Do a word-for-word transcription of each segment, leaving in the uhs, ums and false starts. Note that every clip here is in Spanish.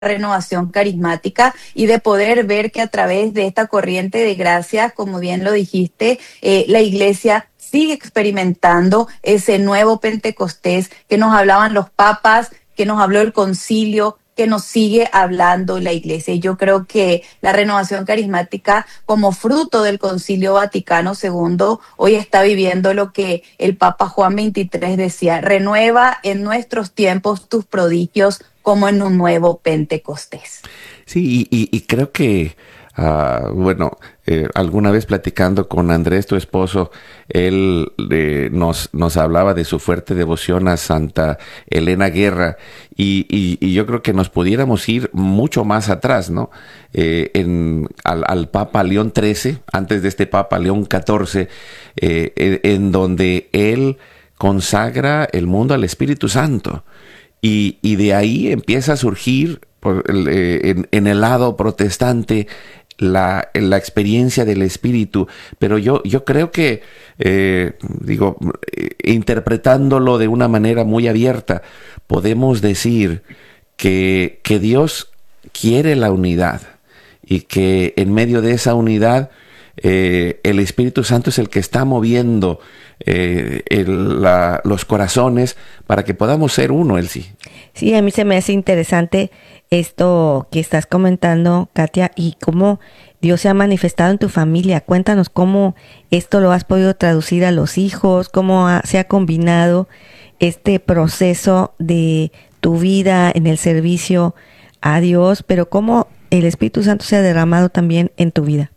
renovación carismática y de poder ver que a través de esta corriente de gracia, como bien lo dijiste, eh, la iglesia sigue experimentando ese nuevo Pentecostés que nos hablaban los papas, que nos habló el concilio, que nos sigue hablando la iglesia. Y yo creo que la renovación carismática, como fruto del Concilio Vaticano segundo, hoy está viviendo lo que el Papa Juan veintitrés decía: renueva en nuestros tiempos tus prodigios como en un nuevo Pentecostés. Sí, y, y, y creo que, uh, bueno, eh, alguna vez platicando con Andrés, tu esposo, él eh, nos, nos hablaba de su fuerte devoción a Santa Elena Guerra, y, y, y yo creo que nos pudiéramos ir mucho más atrás, ¿no? Eh, en, al, al Papa León trece, antes de este Papa León catorce, eh, en, en donde él consagra el mundo al Espíritu Santo. Y, y de ahí empieza a surgir por el, eh, en, en el lado protestante la, la experiencia del Espíritu. Pero yo, yo creo que, eh, digo, eh, interpretándolo de una manera muy abierta, podemos decir que, que Dios quiere la unidad y que en medio de esa unidad eh, el Espíritu Santo es el que está moviendo Eh, el, la, los corazones para que podamos ser uno, Elsie. Sí, a mí se me hace interesante esto que estás comentando, Katia, y cómo Dios se ha manifestado en tu familia. Cuéntanos cómo esto lo has podido traducir a los hijos, cómo ha, se ha combinado este proceso de tu vida en el servicio a Dios, pero cómo el Espíritu Santo se ha derramado también en tu vida.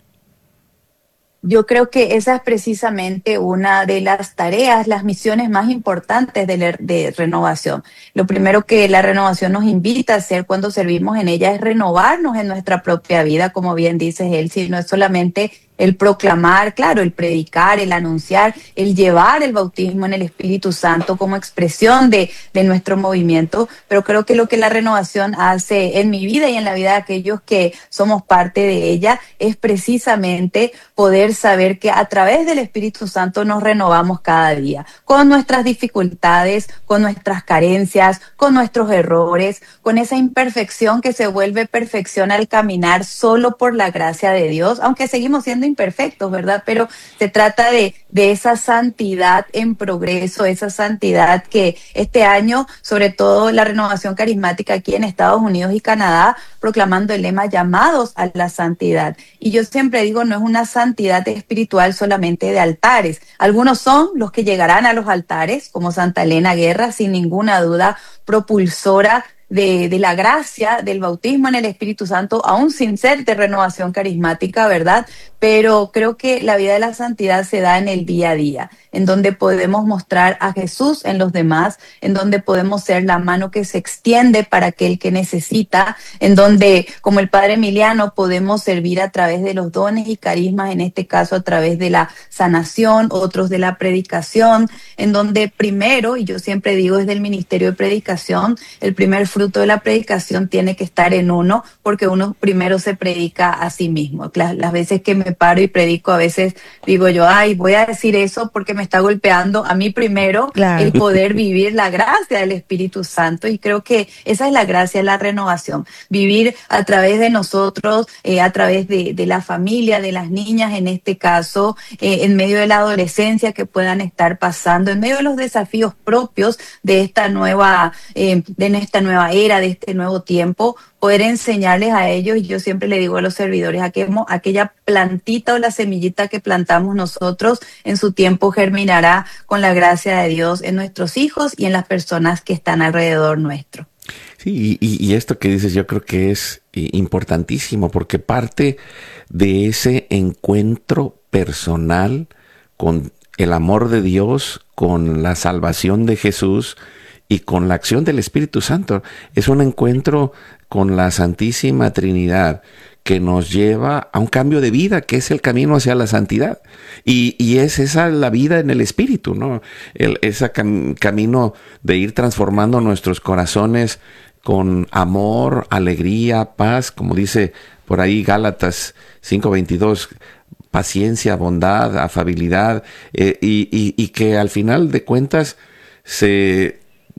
Yo creo que esa es precisamente una de las tareas, las misiones más importantes de, la, de renovación. Lo primero que la renovación nos invita a hacer cuando servimos en ella es renovarnos en nuestra propia vida, como bien dices él, si no es solamente el proclamar, claro, el predicar, el anunciar, el llevar el bautismo en el Espíritu Santo como expresión de, de nuestro movimiento, pero creo que lo que la renovación hace en mi vida y en la vida de aquellos que somos parte de ella es precisamente poder saber que a través del Espíritu Santo nos renovamos cada día, con nuestras dificultades, con nuestras carencias, con nuestros errores, con esa imperfección que se vuelve perfección al caminar solo por la gracia de Dios, aunque seguimos siendo imperfectos, ¿verdad? Pero se trata de, de esa santidad en progreso, esa santidad que este año, sobre todo la renovación carismática aquí en Estados Unidos y Canadá, proclamando el lema llamados a la santidad. Y yo siempre digo, no es una santidad espiritual solamente de altares. Algunos son los que llegarán a los altares, como Santa Elena Guerra, sin ninguna duda, propulsora De, de la gracia del bautismo en el Espíritu Santo, aún sin ser de renovación carismática, ¿verdad? Pero creo que la vida de la santidad se da en el día a día, en donde podemos mostrar a Jesús en los demás, en donde podemos ser la mano que se extiende para aquel que necesita, en donde, como el Padre Emiliano, podemos servir a través de los dones y carismas, en este caso a través de la sanación, otros de la predicación, en donde primero, y yo siempre digo desde el ministerio de predicación, el primer fruto de la predicación tiene que estar en uno, porque uno primero se predica a sí mismo. Las, las veces que me paro y predico, a veces digo yo, ay, voy a decir eso porque me está golpeando a mí primero, claro, el poder vivir la gracia del Espíritu Santo, y creo que esa es la gracia de la renovación, vivir a través de nosotros, eh, a través de, de la familia, de las niñas en este caso, eh, en medio de la adolescencia que puedan estar pasando, en medio de los desafíos propios de esta nueva, eh, de esta nueva era, de este nuevo tiempo, poder enseñarles a ellos. Y yo siempre le digo a los servidores, aquella, aquella plantita o la semillita que plantamos nosotros en su tiempo germinará con la gracia de Dios en nuestros hijos y en las personas que están alrededor nuestro. Sí, y, y esto que dices yo creo que es importantísimo, porque parte de ese encuentro personal con el amor de Dios, con la salvación de Jesús y con la acción del Espíritu Santo. Es un encuentro con la Santísima Trinidad que nos lleva a un cambio de vida, que es el camino hacia la santidad. Y, y es esa la vida en el Espíritu, ¿no? El, ese cam- camino de ir transformando nuestros corazones con amor, alegría, paz, como dice por ahí Gálatas cinco veintidós, paciencia, bondad, afabilidad, eh, y, y, y que al final de cuentas se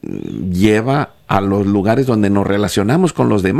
lleva a los lugares donde nos relacionamos con los demás.